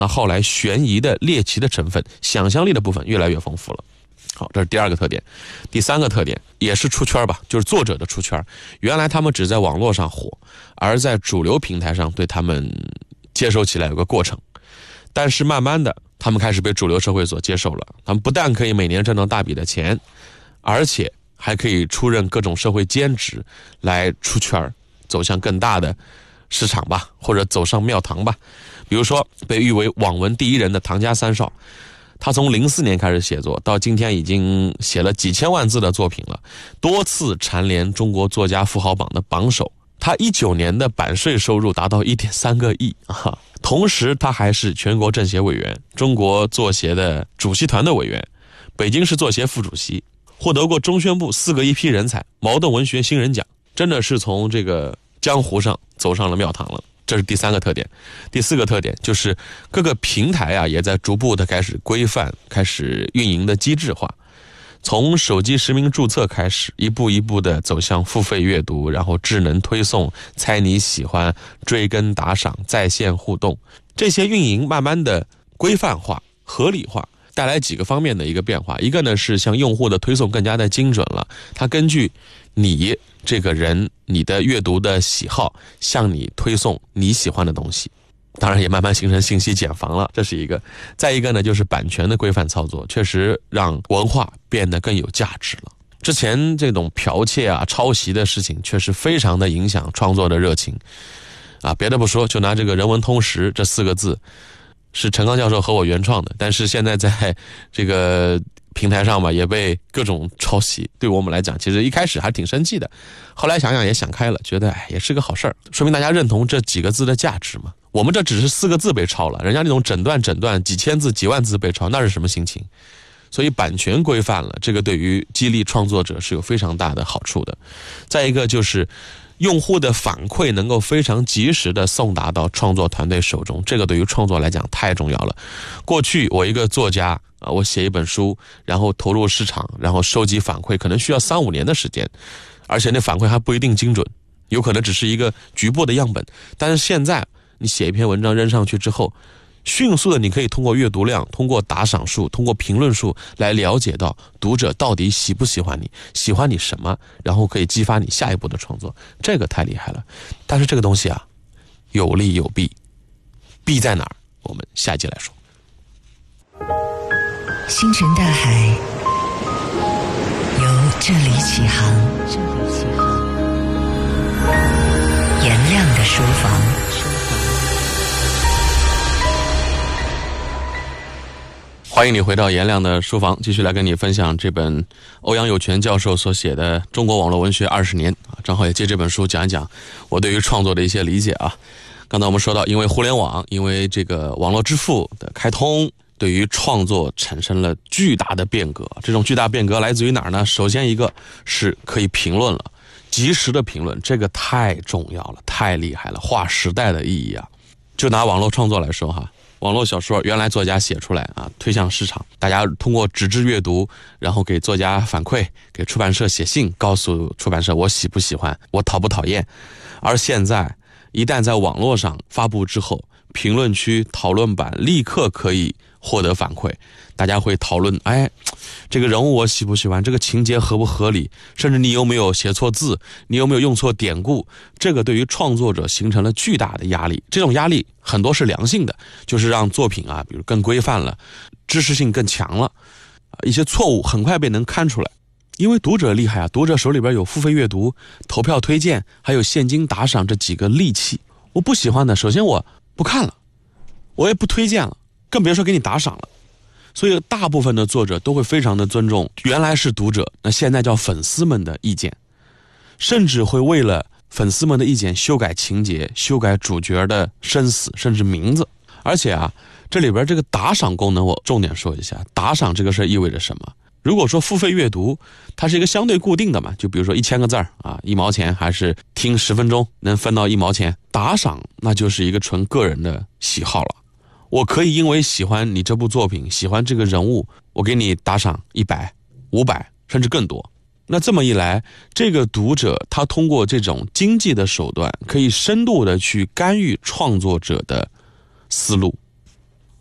那后来悬疑的猎奇的成分，想象力的部分越来越丰富了。好，这是第二个特点。第三个特点也是出圈吧，就是作者的出圈。原来他们只在网络上火，而在主流平台上对他们接受起来有个过程，但是慢慢的他们开始被主流社会所接受了。他们不但可以每年挣到大笔的钱，而且还可以出任各种社会兼职来出圈，走向更大的市场吧，或者走上庙堂吧。比如说被誉为网文第一人的唐家三少，他从04年开始写作，到今天已经写了几千万字的作品了，多次蝉联中国作家富豪榜的榜首。他19年的版税收入达到1.3个亿啊！同时他还是全国政协委员、中国作协的主席团的委员、北京市作协副主席，获得过中宣部4个一批人才、茅盾文学新人奖，真的是从这个江湖上走上了庙堂了。这是第三个特点。第四个特点就是各个平台啊也在逐步的开始规范、开始运营的机制化，从手机实名注册开始，一步一步的走向付费阅读，然后智能推送、猜你喜欢、追更打赏、在线互动，这些运营慢慢的规范化、合理化，带来几个方面的一个变化。一个呢是向用户的推送更加的精准了，它根据你这个人你的阅读的喜好向你推送你喜欢的东西，当然也慢慢形成信息茧房了，这是一个。再一个呢就是版权的规范操作，确实让文化变得更有价值了。之前这种剽窃啊抄袭的事情确实非常的影响创作的热情啊，别的不说，就拿这个人文通识这4个字是陈刚教授和我原创的，但是现在在这个平台上吧也被各种抄袭，对我们来讲其实一开始还挺生气的，后来想想也想开了，觉得也是个好事儿，说明大家认同这几个字的价值嘛。我们这只是4个字被抄了，人家那种整段几千字几万字被抄，那是什么心情？所以版权规范了，这个对于激励创作者是有非常大的好处的。再一个就是用户的反馈能够非常及时的送达到创作团队手中，这个对于创作来讲太重要了。过去我一个作家我写一本书，然后投入市场，然后收集反馈，可能需要3-5年的时间，而且那反馈还不一定精准，有可能只是一个局部的样本。但是现在你写一篇文章扔上去之后，迅速的你可以通过阅读量、通过打赏数、通过评论数来了解到读者到底喜不喜欢你，喜欢你什么，然后可以激发你下一步的创作，这个太厉害了。但是这个东西啊有利有弊，弊在哪儿？我们下一集来说。 星辰大海由这里起航，颜亮的书房。 欢迎你回到颜亮的书房，继续来跟你分享这本欧阳有权教授所写的《中国网络文学20年》正好也借这本书讲一讲我对于创作的一些理解啊。刚才我们说到，因为互联网，因为这个网络支付的开通，对于创作产生了巨大的变革。这种巨大变革来自于哪儿呢？首先一个是可以评论了，及时的评论，这个太重要了，太厉害了，划时代的意义啊。就拿网络创作来说哈，网络小说原来作家写出来推向市场，大家通过纸质阅读，然后给作家反馈，给出版社写信，告诉出版社我喜不喜欢，我讨不讨厌。而现在一旦在网络上发布之后，评论区讨论版立刻可以获得反馈，大家会讨论这个人物我喜不喜欢，这个情节合不合理，甚至你有没有写错字，你有没有用错典故，这个对于创作者形成了巨大的压力。这种压力很多是良性的，就是让作品比如更规范了，知识性更强了，一些错误很快被能看出来。因为读者厉害读者手里边有付费阅读、投票推荐还有现金打赏这几个利器。我不喜欢的，首先我不看了，我也不推荐了，更别说给你打赏了。所以大部分的作者都会非常的尊重原来是读者，那现在叫粉丝们的意见，甚至会为了粉丝们的意见修改情节，修改主角的生死甚至名字。而且这里边这个打赏功能我重点说一下，打赏这个事意味着什么。如果说付费阅读它是一个相对固定的嘛，就比如说1000个字1毛钱，还是听10分钟能分到1毛钱，打赏那就是一个纯个人的喜好了。我可以因为喜欢你这部作品，喜欢这个人物，我给你打赏100、500甚至更多。那这么一来，这个读者他通过这种经济的手段可以深度的去干预创作者的思路，